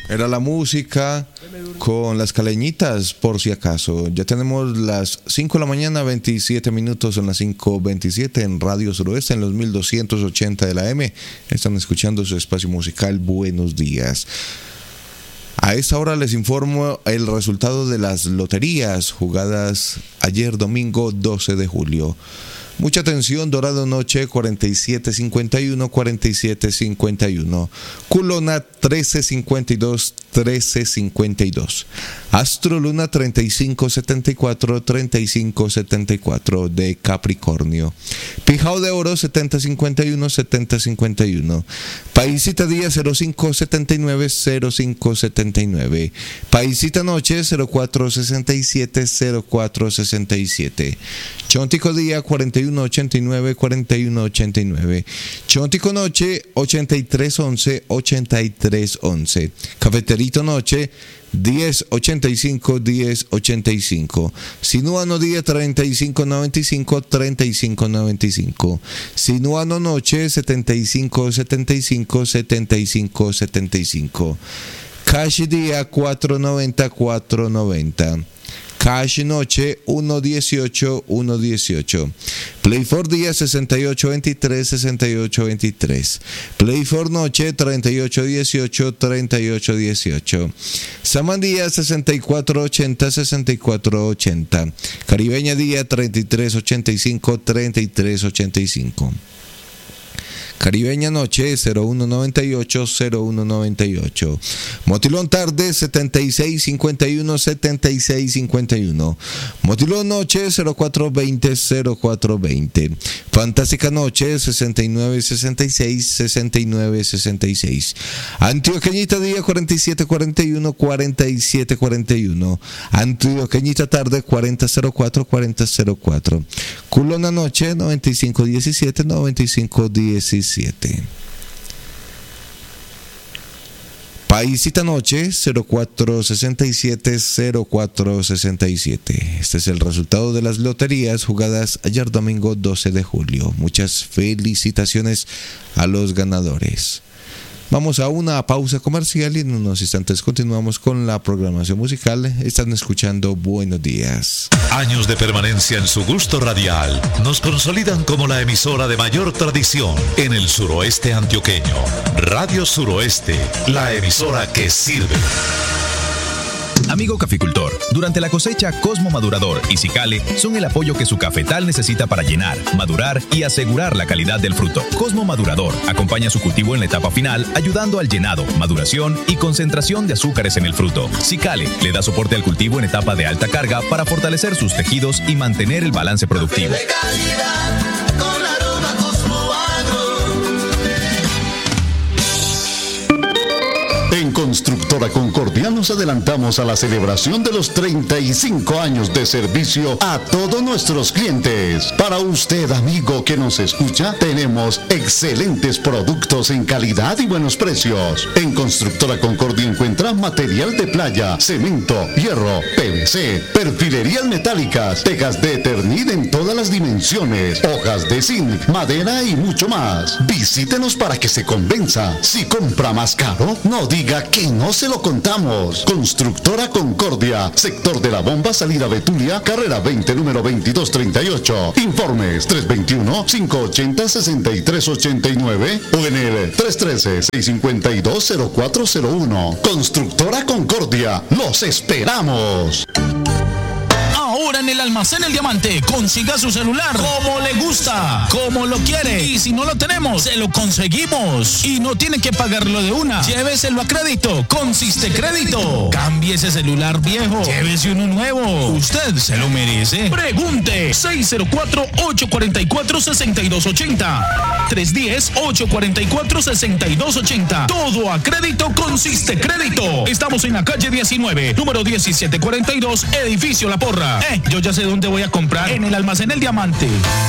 Era la música con las caleñitas, por si acaso. Ya tenemos las 5 de la mañana, 27 minutos, son las 5:27 en Radio Suroeste, en los 1280 de la M. Están escuchando su espacio musical Buenos Días. A esta hora les informo el resultado de las loterías jugadas ayer domingo 12 de julio. Mucha atención, Dorado Noche 4751, 4751. Culona 1352, 1352. Astro Luna 3574, 3574 de Capricornio. Pijao de Oro 7051, 7051. Paisita Día 0579, 0579. Paisita Noche 0467, 0467. Chontico Día 4189, 4189. Chontico Noche 8311, 8311. Cafeterito Noche 1085, 1085. Sinuano Día 3595, 3595. Sinuano Noche 7575, 7575. Cash Día 490, 490. Cash Noche 118, 118. Play for Día 6823, 6823. Play for Noche 3818, 3818. Samandía 6480, 6480. Caribeña Día 3385, 3385. Caribeña Noche 0198, 0198. Motilón Tarde 7651, 7651. Motilón Noche 0420, 0420. Fantástica Noche 6966, 6966. Antioqueñita Día 4741, 4741. Antioqueñita Tarde 4004, 4004. Culona Noche 9517, 9517. Paisita Noche 0467, 0467. Este es el resultado de las loterías jugadas ayer domingo 12 de julio. Muchas felicitaciones a los ganadores. Vamos a una pausa comercial y en unos instantes continuamos con la programación musical. Están escuchando Buenos Días. Años de permanencia en su gusto radial nos consolidan como la emisora de mayor tradición en el suroeste antioqueño. Radio Suroeste, la emisora que sirve. Amigo caficultor, durante la cosecha, Cosmo Madurador y Cicale son el apoyo que su cafetal necesita para llenar, madurar y asegurar la calidad del fruto. Cosmo Madurador acompaña su cultivo en la etapa final, ayudando al llenado, maduración y concentración de azúcares en el fruto. Cicale le da soporte al cultivo en etapa de alta carga para fortalecer sus tejidos y mantener el balance productivo. En Constructora Concordia nos adelantamos a la celebración de los 35 años de servicio a todos nuestros clientes. Para usted, amigo que nos escucha, tenemos excelentes productos en calidad y buenos precios. En Constructora Concordia encuentra material de playa, cemento, hierro, PVC, perfilerías metálicas, tejas de Eternit en todas las dimensiones, hojas de zinc, madera y mucho más. Visítenos para que se convenza. Si compra más caro, no diga que no se lo contamos. Constructora Concordia, sector de la Bomba, salida Betulia, carrera 20, número 2238. Informes 321-580-6389 o en el 313-652-0401. Constructora Concordia, los esperamos. Ahora en el Almacén El Diamante, consiga su celular como le gusta, como lo quiere. Y si no lo tenemos, se lo conseguimos. Y no tiene que pagarlo de una. Lléveselo a crédito con Siste Crédito. Cambie ese celular viejo, llévese uno nuevo. Usted se lo merece. Pregunte 604-844-6280. 310-844-6280. Todo a crédito con Siste Crédito. Estamos en la calle 19, número 1742, edificio La Porra. Yo ya sé dónde voy a comprar. En el Almacén El Diamante.